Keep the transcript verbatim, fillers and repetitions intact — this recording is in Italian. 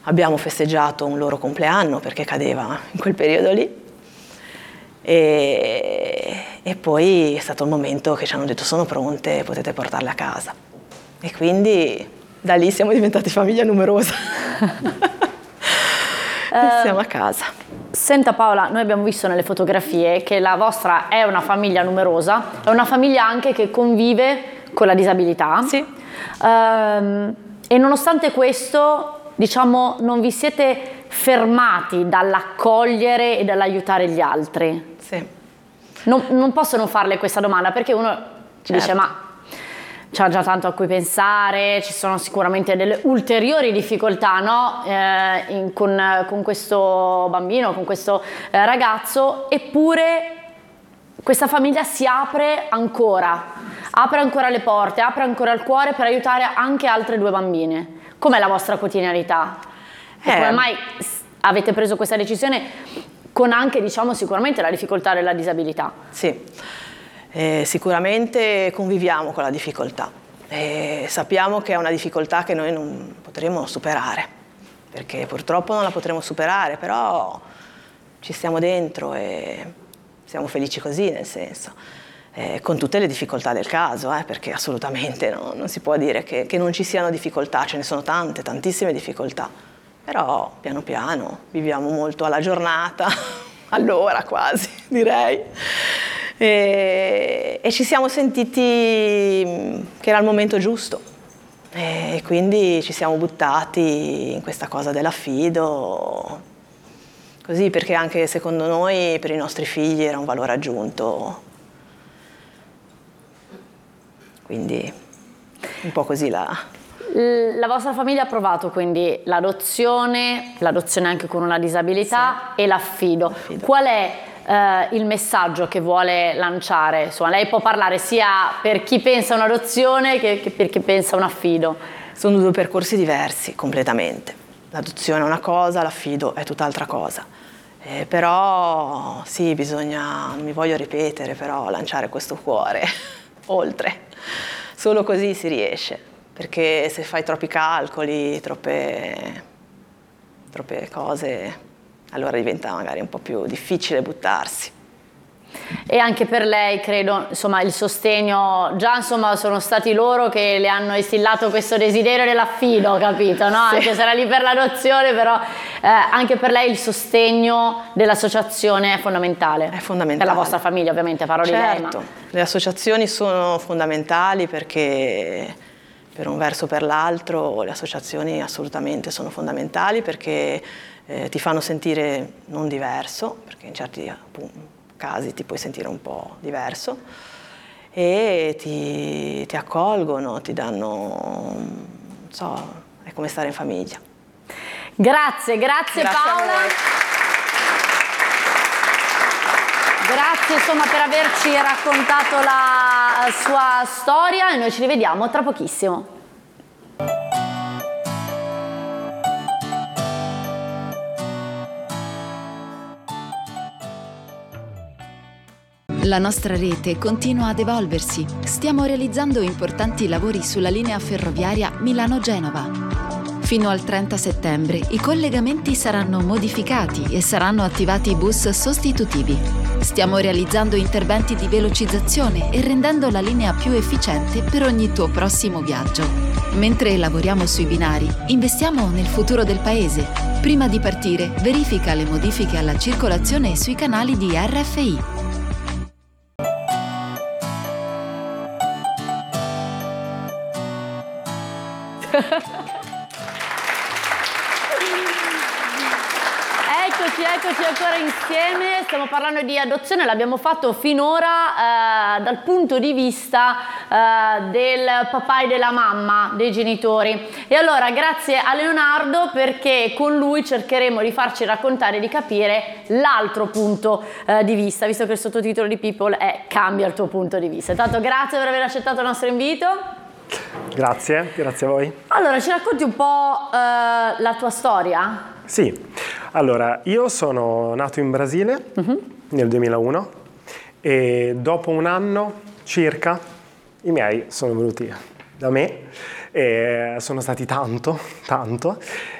abbiamo festeggiato un loro compleanno perché cadeva in quel periodo lì. E, e poi è stato il momento che ci hanno detto sono pronte, potete portarle a casa. E quindi da lì siamo diventati famiglia numerosa. E siamo a casa. Senta Paola, noi abbiamo visto nelle fotografie che la vostra è una famiglia numerosa, è una famiglia anche che convive con la disabilità. Sì. Ehm, e nonostante questo, diciamo, non vi siete fermati dall'accogliere e dall'aiutare gli altri. Sì. Non, non posso non farle questa domanda perché uno ci Certo. dice ma c'è già tanto a cui pensare, ci sono sicuramente delle ulteriori difficoltà, no? eh, in, con, con questo bambino, con questo eh, ragazzo, eppure questa famiglia si apre ancora, apre ancora le porte, apre ancora il cuore per aiutare anche altre due bambine. Com'è la vostra quotidianità? E Eh. come mai avete preso questa decisione con anche, diciamo, sicuramente la difficoltà della disabilità? Sì. Eh, sicuramente conviviamo con la difficoltà e sappiamo che è una difficoltà che noi non potremo superare, perché purtroppo non la potremo superare, però ci stiamo dentro e siamo felici così, nel senso, eh, con tutte le difficoltà del caso, eh, perché assolutamente no, non si può dire che, che non ci siano difficoltà, ce ne sono tante, tantissime difficoltà, però piano piano viviamo molto alla giornata, all'ora quasi, direi. E, e ci siamo sentiti che era il momento giusto e quindi ci siamo buttati in questa cosa dell'affido, così, perché anche secondo noi per i nostri figli era un valore aggiunto, quindi un po' così la... La vostra famiglia ha approvato quindi l'adozione, l'adozione anche con una disabilità, sì, e l'affido. L'affido. Qual è eh, il messaggio che vuole lanciare? Insomma, lei può parlare sia per chi pensa a un'adozione che, che per chi pensa a un affido. Sono due percorsi diversi completamente. L'adozione è una cosa, l'affido è tutt'altra cosa. Eh, però sì, bisogna, non mi voglio ripetere, però lanciare questo cuore oltre. Solo così si riesce. Perché se fai troppi calcoli, troppe, troppe cose, allora diventa magari un po' più difficile buttarsi. E anche per lei, credo, insomma, il sostegno, già insomma sono stati loro che le hanno instillato questo desiderio dell'affido, capito? No? Sì. Anche se era lì per l'adozione, però eh, anche per lei il sostegno dell'associazione è fondamentale. È fondamentale. Per la vostra famiglia, ovviamente, parlo certo. di lei. Ma... le associazioni sono fondamentali perché... per un verso o per l'altro le associazioni assolutamente sono fondamentali perché eh, ti fanno sentire non diverso, perché in certi appunto, casi ti puoi sentire un po' diverso, e ti, ti accolgono, ti danno, non so, è come stare in famiglia. Grazie, grazie, grazie Paola. Grazie insomma per averci raccontato la sua storia e noi ci rivediamo tra pochissimo. La nostra rete continua ad evolversi. Stiamo realizzando importanti lavori sulla linea ferroviaria Milano-Genova. Fino al trenta settembre i collegamenti saranno modificati e saranno attivati bus sostitutivi. Stiamo realizzando interventi di velocizzazione e rendendo la linea più efficiente per ogni tuo prossimo viaggio. Mentre lavoriamo sui binari, investiamo nel futuro del paese. Prima di partire, verifica le modifiche alla circolazione sui canali di R F I. Eccoci, eccoci ancora insieme, stiamo parlando di adozione, l'abbiamo fatto finora eh, dal punto di vista eh, del papà e della mamma, dei genitori. E allora grazie a Leonardo perché con lui cercheremo di farci raccontare e di capire l'altro punto eh, di vista, visto che il sottotitolo di People è Cambia il tuo punto di vista. Intanto grazie per aver accettato il nostro invito. Grazie, grazie a voi. Allora, ci racconti un po' eh, la tua storia? Sì, allora io sono nato in Brasile uh-huh. nel duemilauno e dopo un anno circa i miei sono venuti da me e sono stati tanto, tanto